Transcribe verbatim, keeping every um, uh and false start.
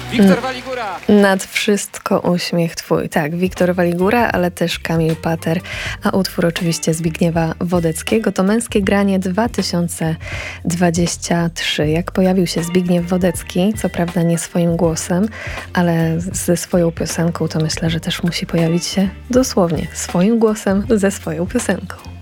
Wiktor Waligura. Nad wszystko uśmiech twój. Tak, Wiktor Waligura, ale też Kamil Pater, a utwór oczywiście Zbigniewa Wodeckiego. To Męskie Granie dwa tysiące dwudziesty trzeci. Jak pojawił się Zbigniew Wodecki, co prawda nie swoim głosem, ale ze swoją piosenką, to myślę, że też musi pojawić się dosłownie swoim głosem, ze swoją piosenką.